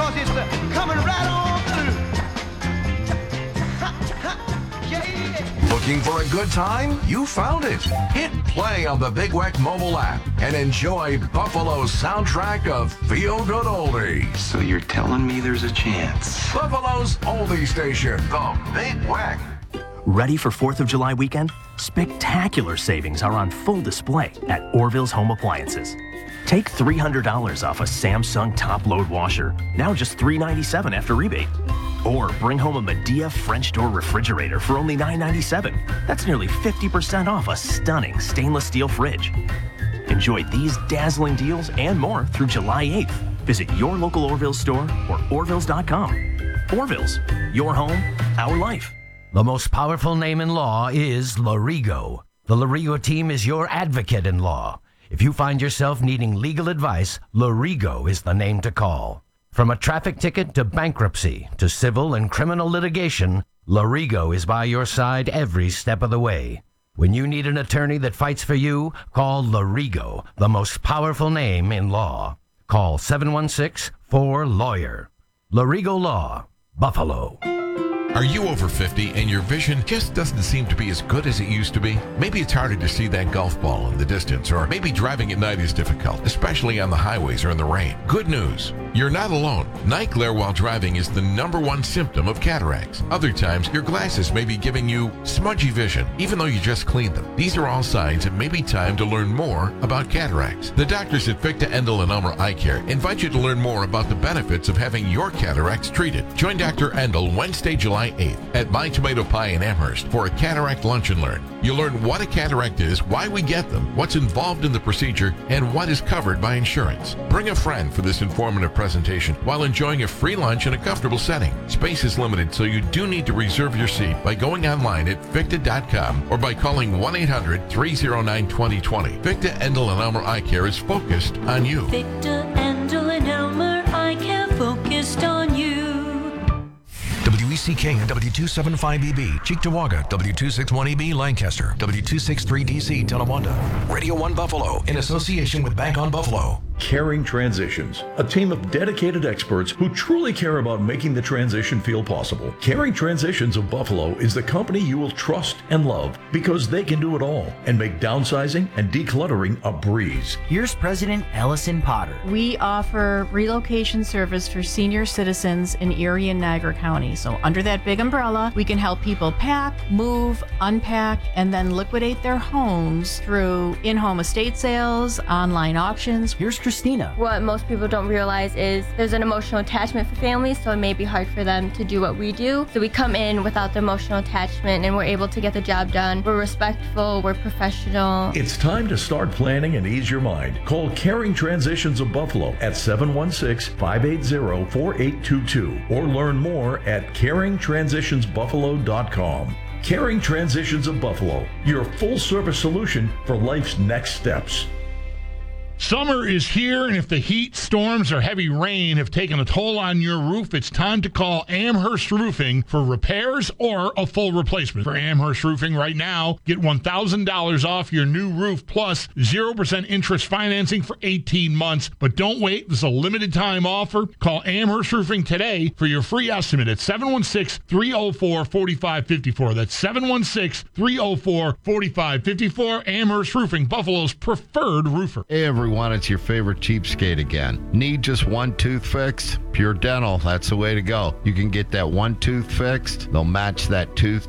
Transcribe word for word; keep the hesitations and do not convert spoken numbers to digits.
because it's uh, coming right on through. Ha, ha, yeah, yeah. Looking for a good time? You found it. Hit play on the Big Weck mobile app and enjoy Buffalo's soundtrack of feel-good oldies. So you're telling me there's a chance? Buffalo's oldie station, the Big Weck. Ready for fourth of July weekend? Spectacular savings are on full display at Orville's Home Appliances. Take three hundred dollars off a Samsung top-load washer, now just three hundred ninety-seven dollars after rebate. Or bring home a Medea French door refrigerator for only nine hundred ninety-seven dollars. That's nearly fifty percent off a stunning stainless steel fridge. Enjoy these dazzling deals and more through July eighth. Visit your local Orville store or orvilles dot com. Orville's, your home, our life. The most powerful name in law is Lorigo. The Lorigo team is your advocate in law. If you find yourself needing legal advice, Lorigo is the name to call. From a traffic ticket to bankruptcy to civil and criminal litigation, Lorigo is by your side every step of the way. When you need an attorney that fights for you, call Lorigo, the most powerful name in law. Call seven one six, four, lawyer. Lorigo Law, Buffalo. Are you over fifty and your vision just doesn't seem to be as good as it used to be? Maybe it's harder to see that golf ball in the distance, or maybe driving at night is difficult, especially on the highways or in the rain. Good news, you're not alone. Night glare while driving is the number one symptom of cataracts. Other times, your glasses may be giving you smudgy vision, even though you just cleaned them. These are all signs it may be time to learn more about cataracts. The doctors at Victa Endel and Elmer Eye Care invite you to learn more about the benefits of having your cataracts treated. Join Doctor Endel Wednesday, July eighth at My Tomato Pie in Amherst for a cataract lunch and learn. You'll learn what a cataract is, why we get them, what's involved in the procedure, and what is covered by insurance. Bring a friend for this informative presentation while enjoying a free lunch in a comfortable setting. Space is limited, so you do need to reserve your seat by going online at victa dot com or by calling one eight hundred, three oh nine, two oh two oh. Victa Endel and Elmer Eye Care is focused on you. Victa Endel and Elmer Eye Care, focused on you. W E C K and W two seventy-five E B, Cheektowaga, W two sixty-one E B, Lancaster, W two sixty-three D C, Tonawanda. Radio one Buffalo, in association with Bank on Buffalo. Caring Transitions, a team of dedicated experts who truly care about making the transition feel possible. Caring Transitions of Buffalo is the company you will trust and love because they can do it all and make downsizing and decluttering a breeze. Here's President Ellison Potter. We offer relocation service for senior citizens in Erie and Niagara County. So under that big umbrella, we can help people pack, move, unpack, and then liquidate their homes through in-home estate sales, online auctions. Here's Christina. What most people don't realize is there's an emotional attachment for families, so it may be hard for them to do what we do. So we come in without the emotional attachment and we're able to get the job done. We're respectful, we're professional. It's time to start planning and ease your mind. Call Caring Transitions of Buffalo at seven one six, five eight zero, four eight two two or learn more at caring transitions buffalo dot com. Caring Transitions of Buffalo, your full-service solution for life's next steps. Summer is here, and if the heat, storms, or heavy rain have taken a toll on your roof, it's time to call Amherst Roofing for repairs or a full replacement. For Amherst Roofing right now, get one thousand dollars off your new roof plus zero percent interest financing for eighteen months. But don't wait. This is a limited time offer. Call Amherst Roofing today for your free estimate at seven one six, three oh four, four five five four. That's seven one six, three oh four, four five five four. Amherst Roofing, Buffalo's preferred roofer. Every Everyone, it's your favorite cheapskate again. Need just one tooth fixed? Pure Dental, that's the way to go. You can get that one tooth fixed. They'll match that tooth